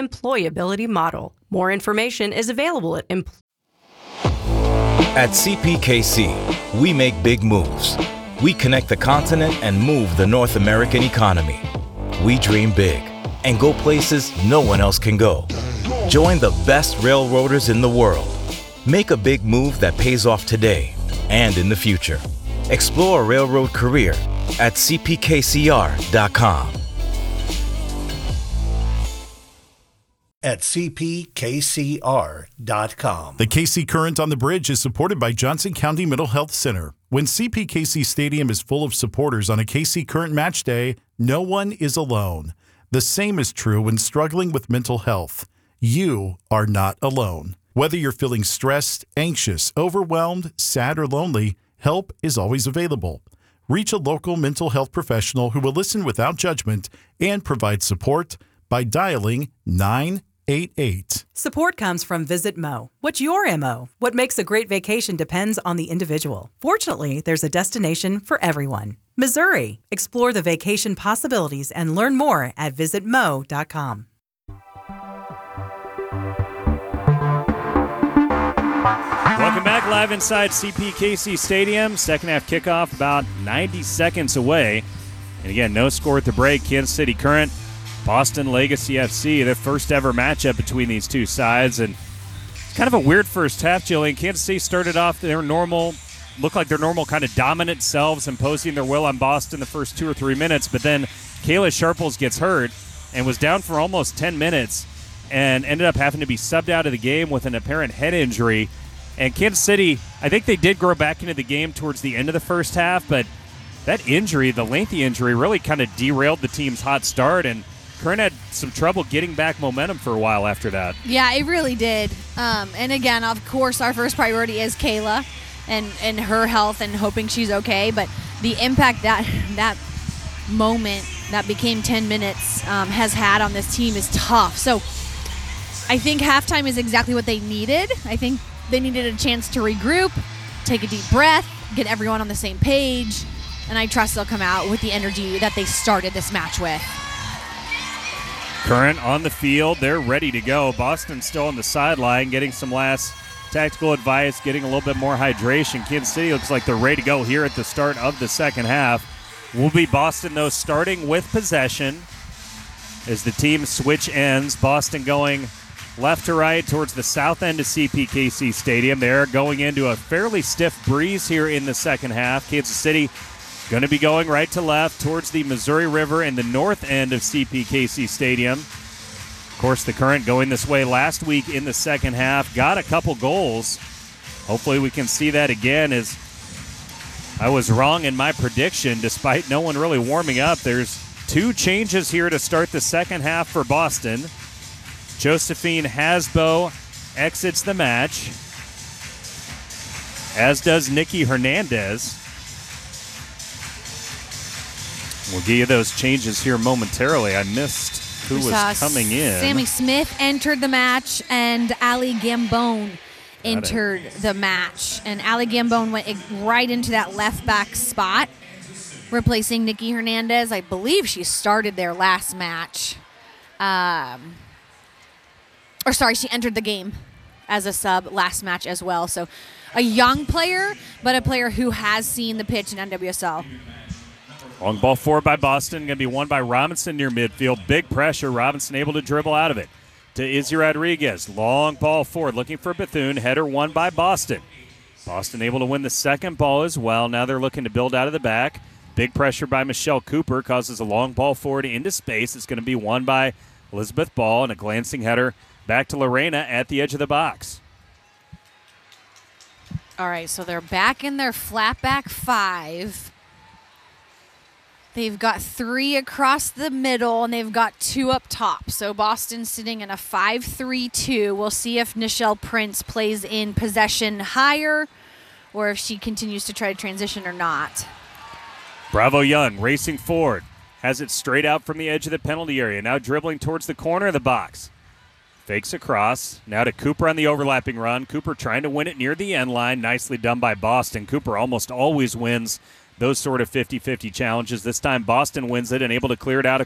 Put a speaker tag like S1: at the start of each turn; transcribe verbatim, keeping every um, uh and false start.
S1: employability model. More information is available at empl-
S2: At C P K C, we make big moves. We connect the continent and move the North American economy. We dream big and go places no one else can go. Join the best railroaders in the world. Make a big move that pays off today and in the future. Explore a railroad career at c p k c r dot com.
S3: At c p k c r dot com.
S4: The K C Current on the Bridge is supported by Johnson County Mental Health Center. When C P K C Stadium is full of supporters on a K C Current match day, no one is alone. The same is true when struggling with mental health. You are not alone. Whether you're feeling stressed, anxious, overwhelmed, sad, or lonely, help is always available. Reach a local mental health professional who will listen without judgment and provide support by dialing nine eight eight.
S5: Support comes from Visit Mo. What's your M O? What makes a great vacation depends on the individual. Fortunately, there's a destination for everyone. Missouri. Explore the vacation possibilities and learn more at visit mo dot com.
S6: Welcome back live inside C P K C Stadium. Second half kickoff about ninety seconds away. And again, no score at the break. Kansas City Current, Boston Legacy F C, the first ever matchup between these two sides. And it's kind of a weird first half, Jillian. Kansas City started off their normal, looked like their normal kind of dominant selves, imposing their will on Boston the first two or three minutes. But then Kayla Sharples gets hurt and was down for almost ten minutes and ended up having to be subbed out of the game with an apparent head injury. And Kansas City, I think they did grow back into the game towards the end of the first half, but that injury, the lengthy injury, really kind of derailed the team's hot start, and Current had some trouble getting back momentum for a while after that.
S7: Yeah, it really did. Um, and again, of course, our first priority is Kayla and, and her health and hoping she's okay, but the impact that that moment that became ten minutes um, has had on this team is tough. So I think halftime is exactly what they needed. I think they needed a chance to regroup, take a deep breath, get everyone on the same page, and I trust they'll come out with the energy that they started this match with.
S6: Current on the field, they're ready to go. Boston still on the sideline, getting some last tactical advice, getting a little bit more hydration. Kansas City looks like they're ready to go here at the start of the second half. Will be Boston, though, starting with possession as the team switch ends. Boston going left to right towards the south end of C P K C Stadium. They're going into a fairly stiff breeze here in the second half. Kansas City going to be going right to left towards the Missouri River and the north end of C P K C Stadium. Of course, the Current going this way last week in the second half. Got a couple goals. Hopefully we can see that again, as I was wrong in my prediction despite no one really warming up. There's two changes here to start the second half for Boston. Josephine Hasbo exits the match, as does Nikki Hernandez. We'll give you those changes here momentarily. I missed who was coming in.
S7: Sammy Smith entered the match, and Ali Gambone entered the match. And Ali Gambone went right into that left back spot, replacing Nikki Hernandez. I believe she started their last match. Um... Or sorry, she entered the game as a sub last match as well. So a young player, but a player who has seen the pitch in N W S L.
S6: Long ball forward by Boston. Going to be won by Robinson near midfield. Big pressure. Robinson able to dribble out of it to Izzy Rodriguez. Long ball forward looking for Bethune. Header won by Boston. Boston able to win the second ball as well. Now they're looking to build out of the back. Big pressure by Michelle Cooper causes a long ball forward into space. It's going to be won by Elizabeth Ball, and a glancing header back to Lorena at the edge of the box.
S7: All right, so they're back in their flat back five. They've got three across the middle, and they've got two up top. So Boston's sitting in a five three two. We'll see if Nichelle Prince plays in possession higher or if she continues to try to transition or not.
S6: Bravo Young racing forward. Has it straight out from the edge of the penalty area. Now dribbling towards the corner of the box. Fakes across. Now to Cooper on the overlapping run. Cooper trying to win it near the end line. Nicely done by Boston. Cooper almost always wins those sort of fifty-fifty challenges. This time Boston wins it and able to clear it out